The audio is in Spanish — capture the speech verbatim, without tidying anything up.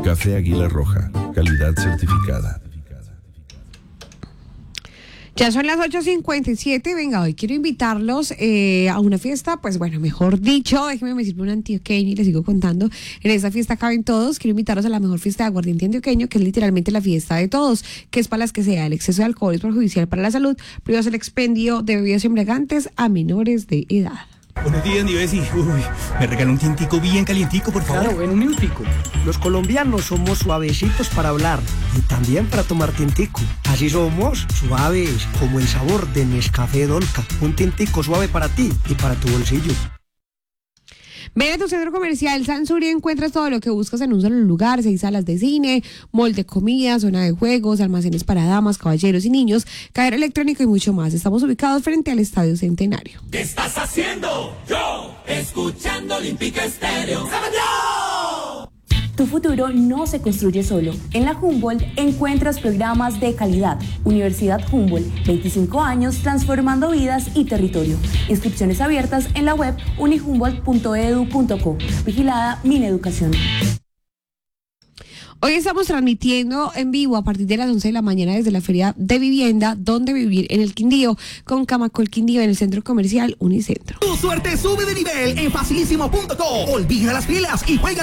Café Águila Roja, calidad certificada. Ya son las ocho cincuenta y siete, venga, hoy quiero invitarlos eh, a una fiesta, pues bueno, mejor dicho, déjenme me sirve un antioqueño y les sigo contando. En esta fiesta caben todos, quiero invitarlos a la mejor fiesta de aguardiente antioqueño, que es literalmente la fiesta de todos, que es para las que sea el exceso de alcohol es perjudicial para la salud, prohíbas el expendio de bebidas embriagantes a menores de edad. Buenos días, Nivesi. Uy, me regaló un tintico bien calientico, por favor. Claro, en un minutico. Los colombianos somos suavecitos para hablar y también para tomar tintico. Así somos suaves, como el sabor de Nescafé Dolca. Un tintico suave para ti y para tu bolsillo. Ven a tu centro comercial Sansuri y encuentras todo lo que buscas en un solo lugar: seis salas de cine, mall de comida, zona de juegos, almacenes para damas, caballeros y niños, cajero electrónico y mucho más. Estamos ubicados frente al Estadio Centenario. ¿Qué estás haciendo? Yo, escuchando Olímpica Estéreo. ¡Sábado! Tu futuro no se construye solo. En la Humboldt encuentras programas de calidad. Universidad Humboldt, veinticinco años transformando vidas y territorio. Inscripciones abiertas en la web unihumboldt punto e d u punto co. Vigilada Mineducación. Hoy estamos transmitiendo en vivo a partir de las once de la mañana desde la Feria de Vivienda Donde Vivir en el Quindío, con Camacol Quindío en el Centro Comercial Unicentro. Tu suerte sube de nivel en facilísimo punto com. Olvida las filas y juega